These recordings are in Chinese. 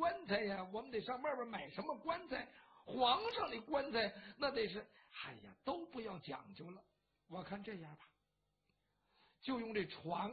棺材呀，我们得上外边买什么棺材？皇上的棺材那得是，哎呀，都不要讲究了。我看这样吧，就用这床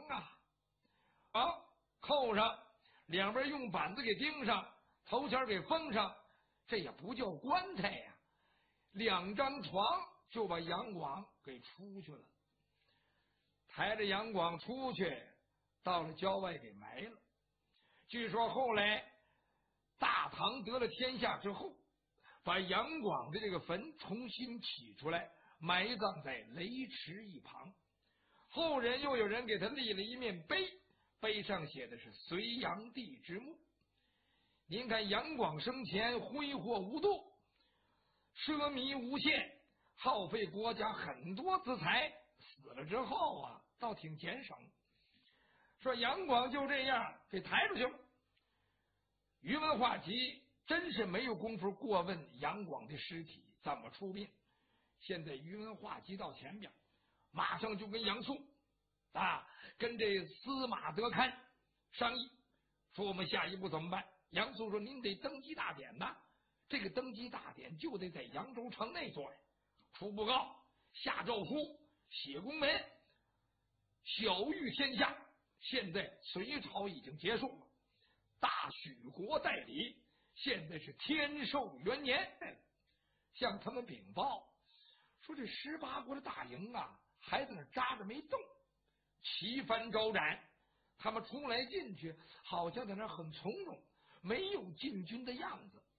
扣上，两边用板子给钉上，头前给封上，这也不叫棺材呀。2张床就把杨广给出去了，抬着杨广出去，到了郊外给埋了。据说后来大唐得了天下之后，把杨广的这个坟重新起出来，埋葬在雷池一旁。后人又有人给他立了一面碑，碑上写的是隋炀帝之墓。您看杨广生前挥霍无度，奢靡无限，耗费国家很多资财，死了之后倒挺俭省。说杨广就这样给抬出去了。宇文化及真是没有功夫过问杨广的尸体怎么出殡。现在宇文化及到前边，马上就跟杨素跟这司马德堪商议，说我们下一步怎么办。杨素说您得登基大典呐，这个登基大典就得在扬州城内做呀，出布告，下诏书，写公文，晓谕天下。现在隋朝已经结束了，大许国代理，现在是天寿元年，向他们禀报说这18国的大营还在那扎着没动，旗帆招展，他们出来进去好像在那很从容，没有进军的样子。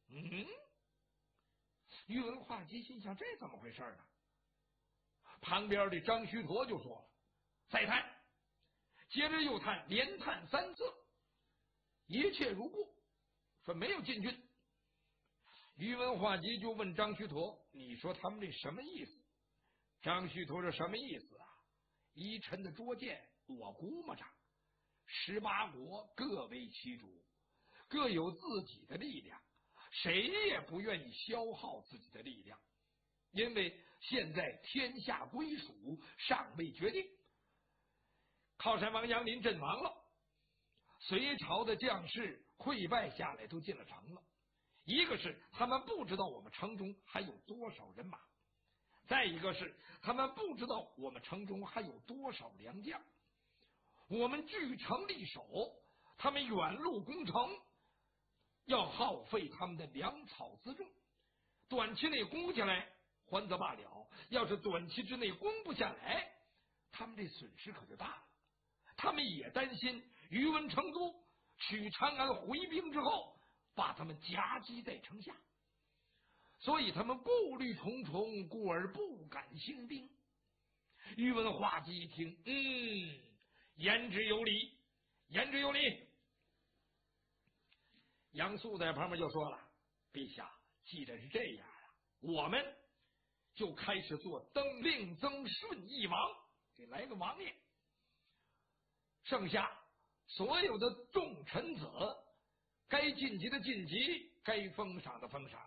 宇文化及心想这怎么回事呢？旁边的张须陀就说了再探，接着又探，连探3次，一切如故，说没有进军。宇文化及就问张须陀，你说他们这什么意思？张须陀说什么意思依臣的拙见，我估摸着18国各为其主，各有自己的力量，谁也不愿意消耗自己的力量，因为现在天下归属尚未决定。靠山王杨林阵亡了，隋朝的将士溃败下来都进了城了，一个是他们不知道我们城中还有多少人马，再一个是他们不知道我们城中还有多少良将。我们据城立守，他们远路攻城，要耗费他们的粮草辎重，短期内攻下来还则罢了，要是短期之内攻不下来，他们这损失可就大了。他们也担心宇文成都取长安回兵之后把他们夹击在城下，所以他们顾虑重重，故而不敢兴兵。宇文化及一听，言之有理，言之有理。杨素在旁边就说了，陛下既然是这样我们就开始做令曾顺义王，给来个王爷，剩下所有的众臣子该晋级的晋级，该封赏的封赏。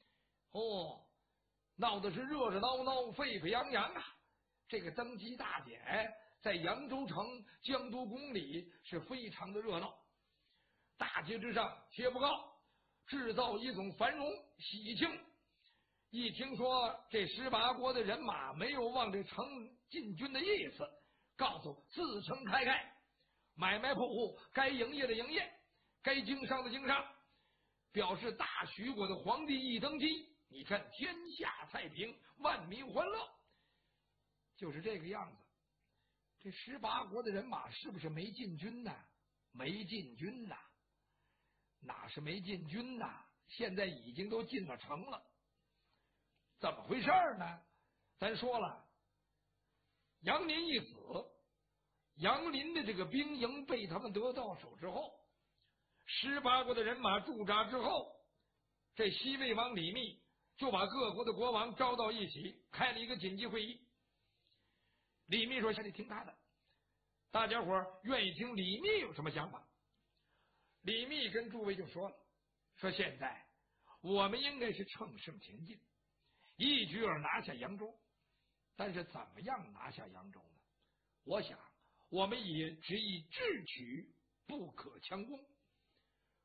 闹的是热热闹闹，沸沸扬扬这个登基大典在扬州城江都宫里是非常的热闹，大街之上贴布告，制造一种繁荣喜庆。一听说这18国的人马没有往这城进军的意思，告诉自城开开，买卖铺户该营业的营业，该经商的经商，表示大许国的皇帝一登基，你看天下太平，万民欢乐，就是这个样子。这18国的人马是不是没进军呢？没进军呐，哪是没进军呐？现在已经都进了城了。怎么回事呢？咱说了，杨林一死，杨林的这个兵营被他们得到手之后，18国的人马驻扎之后，这西魏王李密就把各国的国王招到一起，开了一个紧急会议。李密说：“下得听他的。”大家伙愿意听李密有什么想法？李密跟诸位就说了：“说现在我们应该是乘胜前进，一举而拿下扬州。但是怎么样拿下扬州呢？我想我们也只以智取，不可强攻。